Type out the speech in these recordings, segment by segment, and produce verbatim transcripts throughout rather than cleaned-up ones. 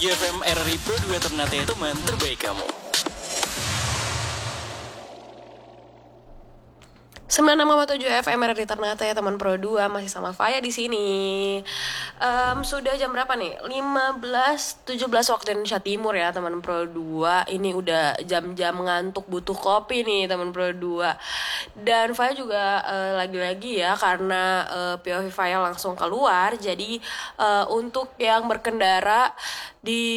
tujuh F M R R I Pro dua Ternate, teman terbaik kamu. sembilan puluh enam koma tujuh F M R R I Ternate, teman Pro dua, masih sama Faya di sini. Um, sudah jam berapa nih? lima belas tujuh belas waktu Indonesia Timur ya, teman Pro dua. Ini udah jam-jam ngantuk butuh kopi nih, teman Pro dua. Dan Faya juga uh, lagi-lagi ya, karena uh, P O V Faya langsung keluar. Jadi uh, untuk yang berkendara di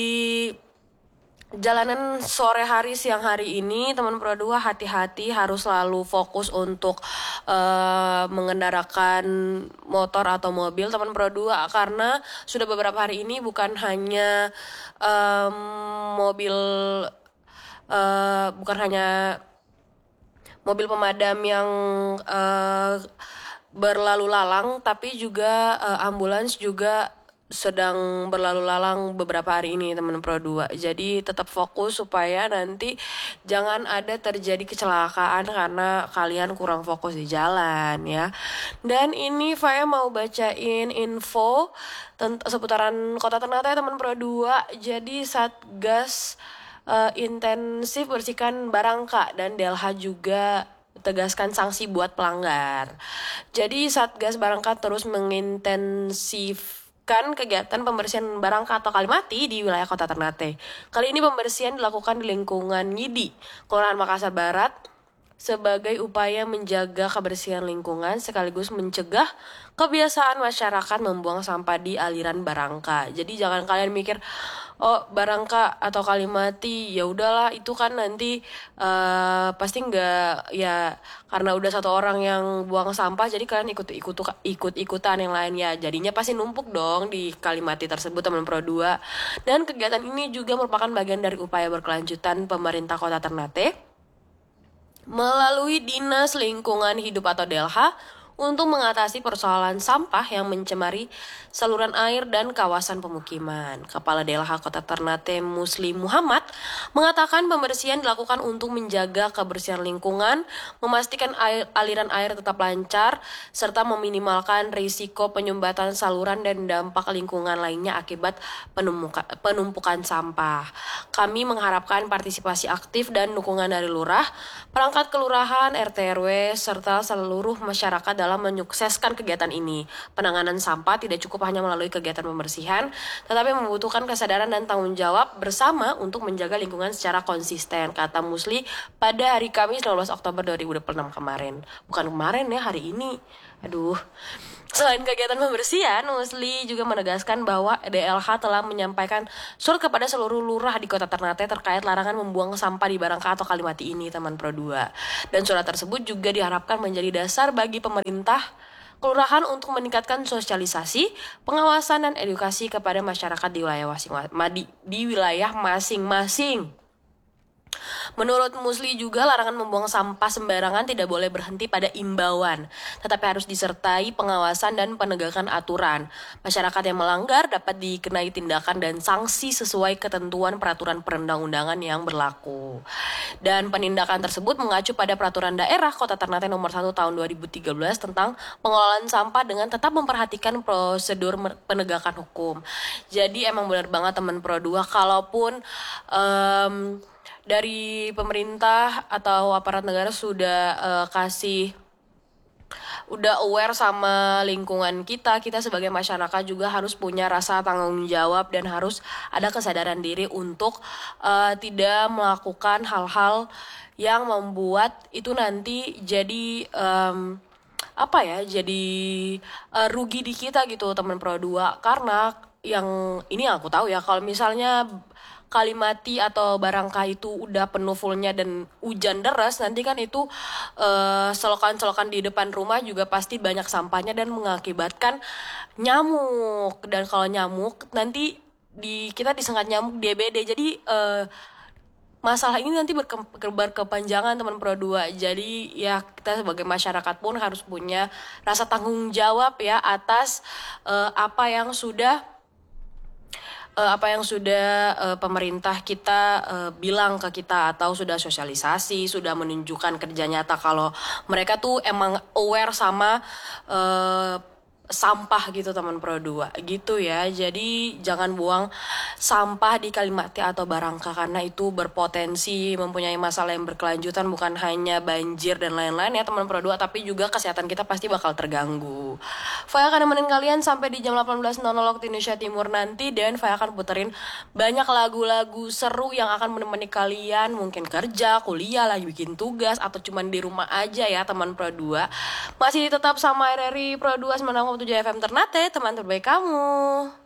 jalanan sore hari siang hari ini, teman Pro dua hati-hati, harus selalu fokus untuk uh, mengendarakan motor atau mobil, teman Pro dua, karena sudah beberapa hari ini bukan hanya um, mobil uh, bukan hanya mobil pemadam yang uh, berlalu lalang, tapi juga uh, ambulans juga sedang berlalu lalang beberapa hari ini, teman Pro dua. Jadi tetap fokus supaya nanti jangan ada terjadi kecelakaan karena kalian kurang fokus di jalan ya. Dan ini Faya mau bacain info tentang seputaran Kota Ternate, teman Pro dua. Jadi Satgas uh, intensif bersihkan Barangka, dan Delha juga tegaskan sanksi buat pelanggar. Jadi Satgas Barangka terus mengintensif kan kegiatan pembersihan Barangka atau Kalimati di wilayah Kota Ternate. Kali ini pembersihan dilakukan di lingkungan Ngidi, Kelurahan Makassar Barat, sebagai upaya menjaga kebersihan lingkungan sekaligus mencegah kebiasaan masyarakat membuang sampah di aliran Barangka. Jadi jangan kalian mikir, oh Barangka atau Kalimati ya udahlah itu kan nanti uh, pasti nggak, ya karena udah satu orang yang buang sampah jadi kalian ikut ikut ikut ikutan yang lainnya, jadinya pasti numpuk dong di Kalimati tersebut, teman Pro dua. Dan kegiatan ini juga merupakan bagian dari upaya berkelanjutan pemerintah Kota Ternate melalui Dinas Lingkungan Hidup atau Delha untuk mengatasi persoalan sampah yang mencemari saluran air dan kawasan pemukiman. Kepala Delha Kota Ternate Muslim Muhammad mengatakan pembersihan dilakukan untuk menjaga kebersihan lingkungan, memastikan air, aliran air tetap lancar, serta meminimalkan risiko penyumbatan saluran dan dampak lingkungan lainnya akibat penumpukan, penumpukan sampah. Kami mengharapkan partisipasi aktif dan dukungan dari lurah, perangkat kelurahan, R T R W, serta seluruh masyarakat dalam menyukseskan kegiatan ini. Penanganan sampah tidak cukup hanya melalui kegiatan pembersihan, tetapi membutuhkan kesadaran dan tanggung jawab bersama untuk menjaga lingkungan secara konsisten, kata Musli pada hari Kamis lima belas Oktober dua ribu dua puluh enam kemarin. Bukan kemarin ya, hari ini. Aduh. Selain kegiatan pembersihan, Musli juga menegaskan bahwa D L H telah menyampaikan surat kepada seluruh lurah di Kota Ternate terkait larangan membuang sampah di Barangka atau Kalimati ini, teman Pro dua. Dan surat tersebut juga diharapkan menjadi dasar bagi pemerintah kelurahan untuk meningkatkan sosialisasi, pengawasan dan edukasi kepada masyarakat di wilayah masing-masing. Di, di wilayah masing-masing. Menurut Musli juga larangan membuang sampah sembarangan tidak boleh berhenti pada imbauan, tetapi harus disertai pengawasan dan penegakan aturan. Masyarakat yang melanggar dapat dikenai tindakan dan sanksi sesuai ketentuan peraturan perundang-undangan yang berlaku. Dan penindakan tersebut mengacu pada peraturan daerah Kota Ternate nomor satu tahun dua ribu tiga belas tentang pengelolaan sampah dengan tetap memperhatikan prosedur penegakan hukum. Jadi emang benar banget, teman Pro dua, kalaupun um, dari pemerintah atau aparat negara sudah uh, kasih udah aware sama lingkungan kita, kita sebagai masyarakat juga harus punya rasa tanggung jawab dan harus ada kesadaran diri untuk uh, tidak melakukan hal-hal yang membuat itu nanti jadi um, apa ya, jadi uh, rugi di kita gitu, teman Pro dua. Karena yang ini aku tahu ya, kalau misalnya Kalimati atau Barangka itu udah penuh fullnya dan hujan deras, nanti kan itu uh, selokan-selokan di depan rumah juga pasti banyak sampahnya dan mengakibatkan nyamuk. Dan kalau nyamuk nanti di kita disengat nyamuk D B D. Jadi uh, masalah ini nanti berke- berkepanjangan, teman Pro dua. Jadi ya kita sebagai masyarakat pun harus punya rasa tanggung jawab ya atas uh, apa yang sudah uh, apa yang sudah uh, pemerintah kita uh, bilang ke kita, atau sudah sosialisasi, sudah menunjukkan kerja nyata kalau mereka tuh emang aware sama uh, sampah gitu teman Pro dua gitu ya. Jadi jangan buang sampah di Kalimati atau Barangka karena itu berpotensi mempunyai masalah yang berkelanjutan, bukan hanya banjir dan lain-lain ya teman Pro dua, tapi juga kesehatan kita pasti bakal terganggu. Faya akan nemenin kalian sampai di jam delapan belas nol nol waktu Indonesia Timur nanti, dan Faya akan puterin banyak lagu-lagu seru yang akan menemani kalian mungkin kerja, kuliah, lagi bikin tugas atau cuman di rumah aja ya teman Pro dua. Masih tetap sama R R I Pro dua sembilan puluh tujuh F M Ternate, teman terbaik kamu.